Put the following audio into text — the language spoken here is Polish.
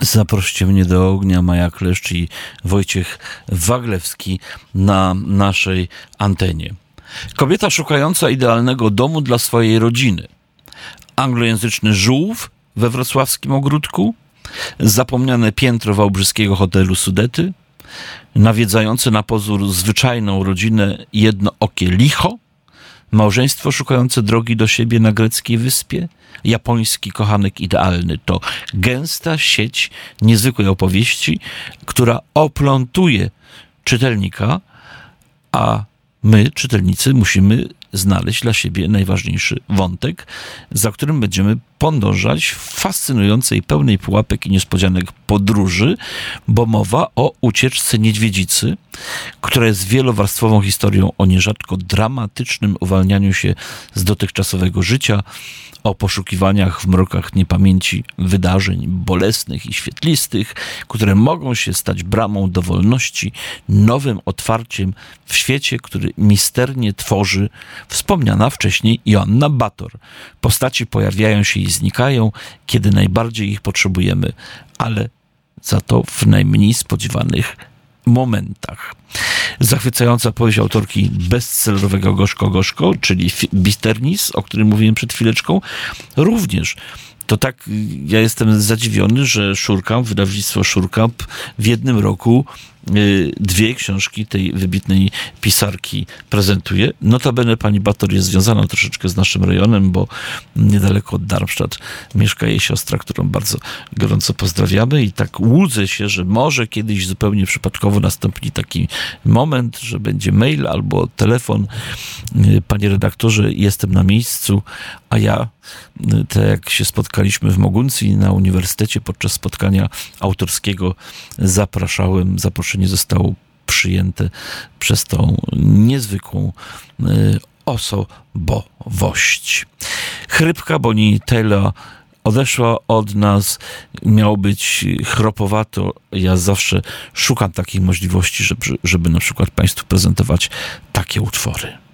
Zaproście mnie do ognia, Maja Kleszcz i Wojciech Waglewski na naszej antenie. Kobieta szukająca idealnego domu dla swojej rodziny. Anglojęzyczny żółw we wrocławskim ogródku. Zapomniane piętro wałbrzyskiego hotelu Sudety. Nawiedzające na pozór zwyczajną rodzinę jednookie licho. Małżeństwo szukające drogi do siebie na greckiej wyspie. Japoński kochanek idealny to gęsta sieć niezwykłej opowieści, która oplątuje czytelnika, a my, czytelnicy, musimy znaleźć dla siebie najważniejszy wątek, za którym będziemy podążać w fascynującej, pełnej pułapek i niespodzianek podróży, bo mowa o ucieczce niedźwiedzicy, która jest wielowarstwową historią o nierzadko dramatycznym uwalnianiu się z dotychczasowego życia, o poszukiwaniach w mrokach niepamięci wydarzeń bolesnych i świetlistych, które mogą się stać bramą do wolności, nowym otwarciem w świecie, który misternie tworzy wspomniana wcześniej Joanna Bator. Postaci pojawiają się i znikają, kiedy najbardziej ich potrzebujemy, ale za to w najmniej spodziewanych momentach. Zachwycająca powieść autorki bestsellerowego Gorzko Gorzko, czyli Bitternis, o którym mówiłem przed chwileczką, również. To tak, ja jestem zadziwiony, że Surkamp, wydawnictwo Surkamp w jednym roku dwie książki tej wybitnej pisarki prezentuje. Notabene pani Bator jest związana troszeczkę z naszym rejonem, bo niedaleko od Darmstadt mieszka jej siostra, którą bardzo gorąco pozdrawiamy i tak łudzę się, że może kiedyś zupełnie przypadkowo nastąpi taki moment, że będzie mail albo telefon. Panie redaktorze, jestem na miejscu, a ja, tak jak się spotkaliśmy w Moguncji na uniwersytecie podczas spotkania autorskiego, zaproszenie zostało przyjęte przez tą niezwykłą osobowość. Chrypka Bonnie Tyler odeszła od nas, miało być chropowato. Ja zawsze szukam takich możliwości, żeby na przykład Państwu prezentować takie utwory.